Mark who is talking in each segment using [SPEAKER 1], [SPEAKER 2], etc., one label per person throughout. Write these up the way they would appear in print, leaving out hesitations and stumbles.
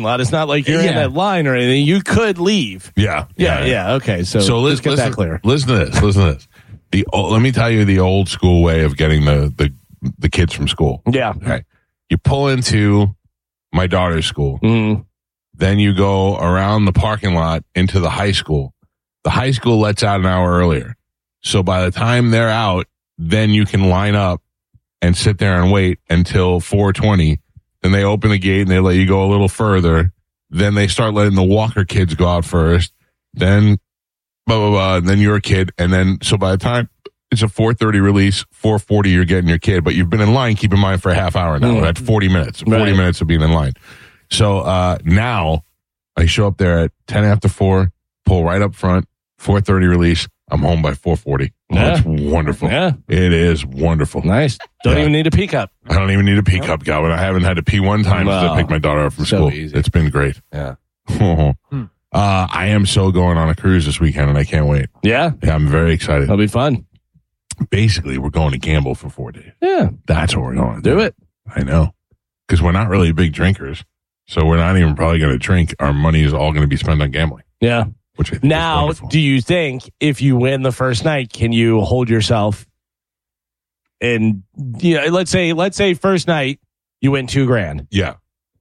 [SPEAKER 1] parking lot. It's not like you're in that line or anything. You could leave.
[SPEAKER 2] Yeah.
[SPEAKER 1] Okay, so let's get that clear.
[SPEAKER 2] Listen to this. Let me tell you the old school way of getting the kids from school.
[SPEAKER 1] Yeah.
[SPEAKER 2] Okay. You pull into my daughter's school.
[SPEAKER 1] Mm.
[SPEAKER 2] Then you go around the parking lot into the high school. The high school lets out an hour earlier. So by the time they're out, then you can line up and sit there and wait until 4:20. Then they open the gate and they let you go a little further. Then they start letting the Walker kids go out first. Then blah, blah, blah. And then you're a kid. And then, so by the time it's a 4:30 release, 4:40, you're getting your kid. But you've been in line, keep in mind, for a half hour now. That's 40 minutes. 40 minutes of being in line. So now I show up there at 10 after 4, pull right up front, 4:30 release. I'm home by 4:40.
[SPEAKER 1] Yeah.
[SPEAKER 2] That's wonderful.
[SPEAKER 1] Yeah.
[SPEAKER 2] It is wonderful.
[SPEAKER 1] Nice. Don't even need a pee cup.
[SPEAKER 2] I don't even need a pee cup, Galvin. I haven't had to pee one time to pick my daughter up from school.
[SPEAKER 1] Easy.
[SPEAKER 2] It's been great.
[SPEAKER 1] Yeah.
[SPEAKER 2] I am so going on a cruise this weekend, and I can't wait.
[SPEAKER 1] Yeah.
[SPEAKER 2] Yeah, I'm very excited.
[SPEAKER 1] That'll be fun.
[SPEAKER 2] Basically, we're going to gamble for 4 days.
[SPEAKER 1] Yeah.
[SPEAKER 2] That's what we're going to
[SPEAKER 1] Do it.
[SPEAKER 2] I know. Because we're not really big drinkers, so we're not even probably going to drink. Our money is all going to be spent on gambling.
[SPEAKER 1] Yeah.
[SPEAKER 2] Which I think
[SPEAKER 1] now,
[SPEAKER 2] is wonderful.
[SPEAKER 1] do you think if you win the first night, can you hold yourself and let's say first night you win $2,000.
[SPEAKER 2] Yeah.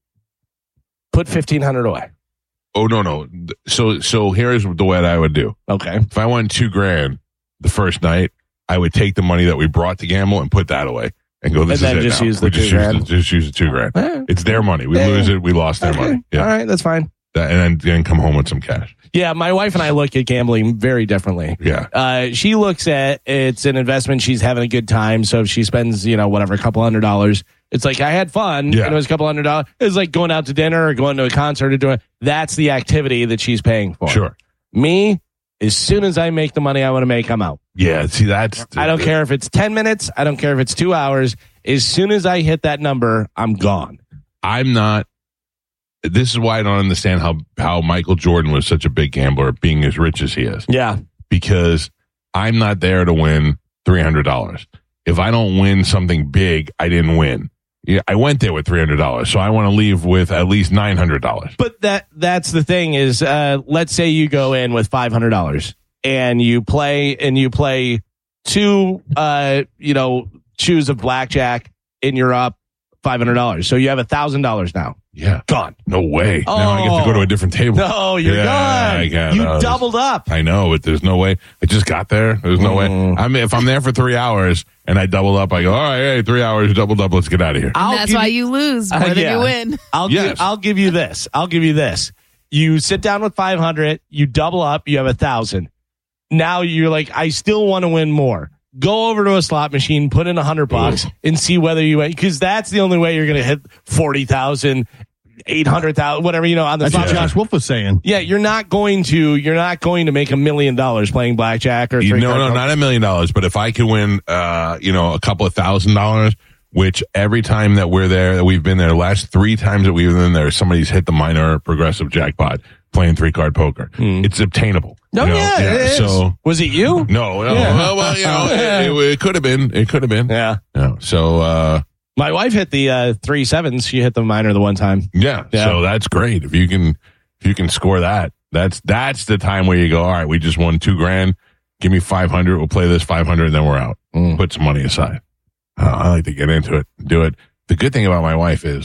[SPEAKER 1] Put $1,500 away.
[SPEAKER 2] Oh, no. So here's the way that I would do.
[SPEAKER 1] Okay.
[SPEAKER 2] If I won $2,000 the first night, I would take the money that we brought to gamble and put that away and go, this
[SPEAKER 1] and
[SPEAKER 2] is
[SPEAKER 1] then
[SPEAKER 2] it
[SPEAKER 1] just
[SPEAKER 2] now.
[SPEAKER 1] use the
[SPEAKER 2] Just use the $2,000. It's their money. We lose it. We lost their money. Yeah.
[SPEAKER 1] All right. That's fine.
[SPEAKER 2] And then come home with some cash.
[SPEAKER 1] Yeah, my wife and I look at gambling very differently.
[SPEAKER 2] Yeah.
[SPEAKER 1] She looks at it's an investment. She's having a good time. So if she spends, whatever, a couple $100, it's like I had fun.
[SPEAKER 2] Yeah.
[SPEAKER 1] And it was a couple $100. It's like going out to dinner or going to a concert or doing. That's the activity that she's paying for.
[SPEAKER 2] Sure.
[SPEAKER 1] Me, as soon as I make the money I want to make, I'm out.
[SPEAKER 2] Yeah. See, that's.
[SPEAKER 1] I don't care if it's 10 minutes. I don't care if it's 2 hours. As soon as I hit that number, I'm gone.
[SPEAKER 2] I'm not. This is why I don't understand how Michael Jordan was such a big gambler, being as rich as he is.
[SPEAKER 1] Yeah.
[SPEAKER 2] Because I'm not there to win $300. If I don't win something big, I didn't win. Yeah, I went there with $300, so I want to leave with at least $900.
[SPEAKER 1] But that's the thing is, let's say you go in with $500 and you play two, chews of blackjack and you're up $500. So you have $1,000 now.
[SPEAKER 2] Yeah.
[SPEAKER 1] Gone.
[SPEAKER 2] No way. Now I get to go to a different table.
[SPEAKER 1] No, you're gone. You doubled up.
[SPEAKER 2] I know, but there's no way. I just got there. There's no way. I mean, if I'm there for 3 hours and I double up, I go, all right, hey, 3 hours, doubled up. Let's get out of here.
[SPEAKER 3] That's why you lose more than you win.
[SPEAKER 1] I'll give you this. You sit down with 500, you double up, you have 1,000. Now you're like, I still want to win more. Go over to a slot machine, put in $100 and see whether you win. Because that's the only way you're going to hit 40,000, 800,000, whatever, on the
[SPEAKER 4] That's
[SPEAKER 1] slot
[SPEAKER 4] what Josh Wolf was saying.
[SPEAKER 1] Yeah, you're not going to make $1 million playing blackjack or
[SPEAKER 2] No, not $1 million. But if I could win, a couple of $1,000, which every time that we're there, that we've been there, the last 3 times that we've been there, somebody's hit the minor progressive jackpot playing 3-card poker. It's obtainable.
[SPEAKER 1] No, it is.
[SPEAKER 2] So
[SPEAKER 1] was it you?
[SPEAKER 2] No.
[SPEAKER 1] Yeah.
[SPEAKER 2] Well, it could have been. It could have been.
[SPEAKER 1] Yeah.
[SPEAKER 2] No. So,
[SPEAKER 1] my wife hit the 3 sevens. She hit the minor the one time.
[SPEAKER 2] Yeah. So that's great. If you can score that, that's the time where you go, all right, we just won $2,000. Give me 500. We'll play this 500 and then we're out. Put some money aside. I like to get into it, do it. The good thing about my wife is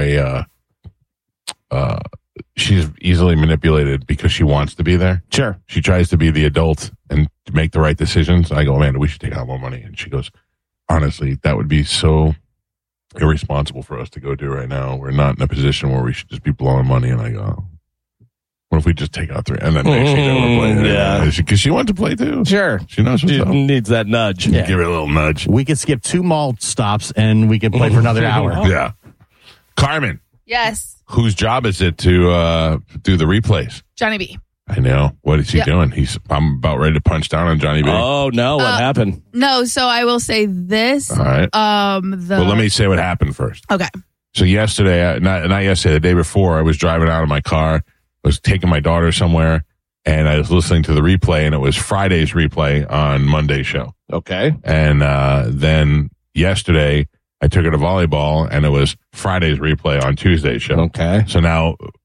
[SPEAKER 2] she's easily manipulated because she wants to be there.
[SPEAKER 1] Sure.
[SPEAKER 2] She tries to be the adult and make the right decisions. I go, Amanda, we should take out more money. And she goes, honestly, that would be so irresponsible for us to go do right now. We're not in a position where we should just be blowing money. And I go, what if we just take out 3? And then next thing we're playing.
[SPEAKER 1] Yeah.
[SPEAKER 2] Because she wants to play too.
[SPEAKER 1] Sure.
[SPEAKER 2] She knows what's up.
[SPEAKER 1] Needs that nudge.
[SPEAKER 2] Yeah. Give her a little nudge.
[SPEAKER 4] We could skip 2 mall stops and we could play for another hour.
[SPEAKER 2] Yeah. Carmen.
[SPEAKER 3] Yes.
[SPEAKER 2] Whose job is it to do the replays?
[SPEAKER 3] Johnny B.
[SPEAKER 2] I know. What is he doing? I'm about ready to punch down on Johnny B.
[SPEAKER 1] Oh, no. What happened?
[SPEAKER 3] No, so I will say this.
[SPEAKER 2] All right. Well, let me say what happened first.
[SPEAKER 3] Okay.
[SPEAKER 2] So yesterday, not yesterday, the day before, I was driving out of my car. I was taking my daughter somewhere, and I was listening to the replay, and it was Friday's replay on Monday's show.
[SPEAKER 1] Okay.
[SPEAKER 2] And then yesterday, I took her to volleyball, and it was Friday's replay on Tuesday's show.
[SPEAKER 1] Okay.
[SPEAKER 2] So now